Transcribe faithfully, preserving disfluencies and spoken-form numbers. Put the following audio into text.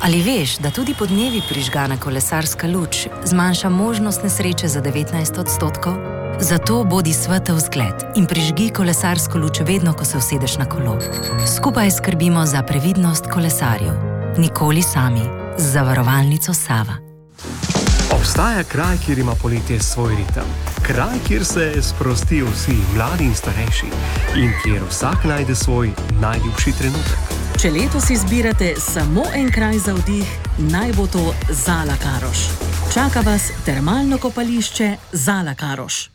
Ali veš, da tudi podnevi prižgana kolesarska luč zmanjša možnost nesreče za devetnajst odstotkov? Zato bodi svetel zgled in prižgi kolesarsko luč vedno, ko se usedeš na kolo. Skupaj skrbimo za previdnost kolesarjev. Nikoli sami. Z Zavarovalnico Sava. Obstaja kraj, kjer ima poletje svoj ritem. Kraj, kjer se sprostijo vsi, mladi in starejši. In kjer vsak najde svoj najljubši trenutek. Če letos izbirate samo en kraj za vdih, naj bo to Zala Karoš. Čaka vas termalno kopališče Zala Karoš.